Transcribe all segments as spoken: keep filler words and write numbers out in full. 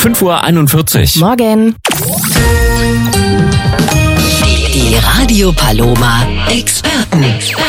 fünf Uhr einundvierzig. Morgen. Die Radio Paloma Experten.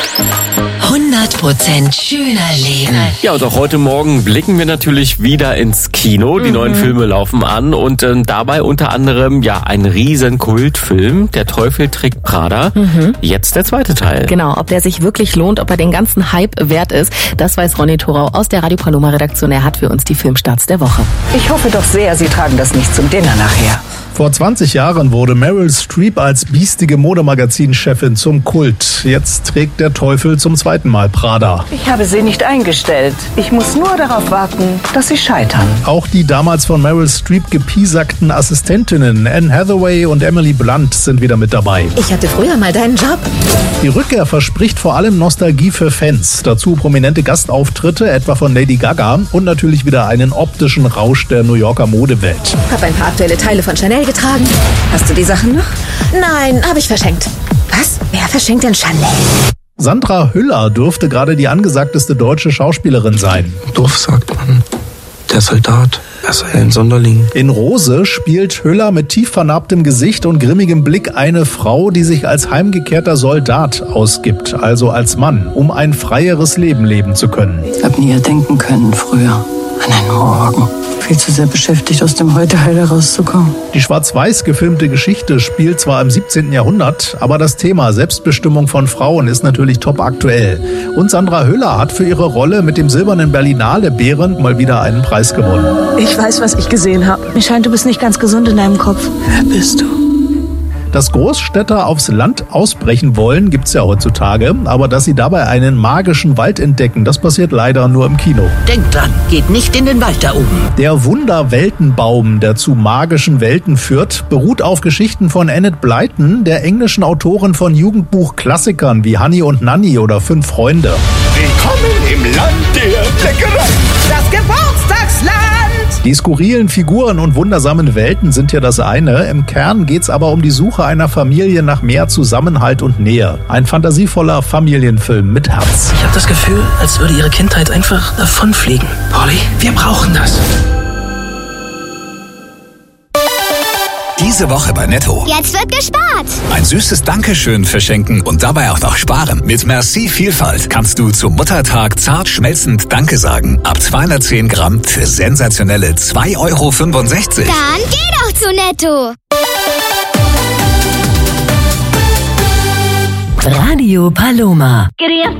hundert Prozent schöner Leben. Ja, und auch heute Morgen blicken wir natürlich wieder ins Kino. Die mhm. neuen Filme laufen an und äh, dabei unter anderem ja ein riesen Kultfilm, Der Teufel trägt Prada. Mhm. Jetzt der zweite Teil. Genau, ob der sich wirklich lohnt, ob er den ganzen Hype wert ist, das weiß Ronny Thorau aus der Radio Paloma Redaktion. Er hat für uns die Filmstarts der Woche. Ich hoffe doch sehr, Sie tragen das nicht zum Dinner nachher. Vor zwanzig Jahren wurde Meryl Streep als biestige Modemagazinchefin zum Kult. Jetzt trägt der Teufel zum zweiten Mal Prada. Ich habe sie nicht eingestellt. Ich muss nur darauf warten, dass sie scheitern. Auch die damals von Meryl Streep gepiesackten Assistentinnen Anne Hathaway und Emily Blunt sind wieder mit dabei. Ich hatte früher mal deinen Job. Die Rückkehr verspricht vor allem Nostalgie für Fans. Dazu prominente Gastauftritte, etwa von Lady Gaga und natürlich wieder einen optischen Rausch der New Yorker Modewelt. Ich habe ein paar aktuelle Teile von Chanel getragen. Hast du die Sachen noch? Nein, habe ich verschenkt. Was? Wer verschenkt denn Chanel? Sandra Hüller dürfte gerade die angesagteste deutsche Schauspielerin sein. Doof sagt man, der Soldat, er sei ein Sonderling. In Rose spielt Hüller mit tief vernarbtem Gesicht und grimmigem Blick eine Frau, die sich als heimgekehrter Soldat ausgibt, also als Mann, um ein freieres Leben leben zu können. Ich hab nie denken können früher an einen Morgen. Viel zu sehr beschäftigt, aus dem Heute heil herauszukommen. Die schwarz-weiß gefilmte Geschichte spielt zwar im siebzehnten Jahrhundert, aber das Thema Selbstbestimmung von Frauen ist natürlich top aktuell. Und Sandra Hüller hat für ihre Rolle mit dem silbernen Berlinale Bären mal wieder einen Preis gewonnen. Ich weiß, was ich gesehen habe. Mir scheint, du bist nicht ganz gesund in deinem Kopf. Wer bist du? Dass Großstädter aufs Land ausbrechen wollen, gibt's ja heutzutage. Aber dass sie dabei einen magischen Wald entdecken, das passiert leider nur im Kino. Denkt dran, geht nicht in den Wald da oben. Der Wunderweltenbaum, der zu magischen Welten führt, beruht auf Geschichten von Enid Blyton, der englischen Autorin von Jugendbuch-Klassikern wie Hanni und Nanni oder Fünf Freunde. Willkommen im Land der Leckereien. Das Geburtstagsland! Die skurrilen Figuren und wundersamen Welten sind ja das eine. Im Kern geht's aber um die Suche einer Familie nach mehr Zusammenhalt und Nähe. Ein fantasievoller Familienfilm mit Herz. Ich habe das Gefühl, als würde ihre Kindheit einfach davonfliegen. Polly, wir brauchen das. Diese Woche bei Netto. Jetzt wird gespart. Ein süßes Dankeschön verschenken und dabei auch noch sparen. Mit Merci Vielfalt kannst du zum Muttertag zart schmelzend Danke sagen. Ab zweihundertzehn Gramm für sensationelle zwei Euro fünfundsechzig. Dann geh doch zu Netto. Radio Paloma. Grüß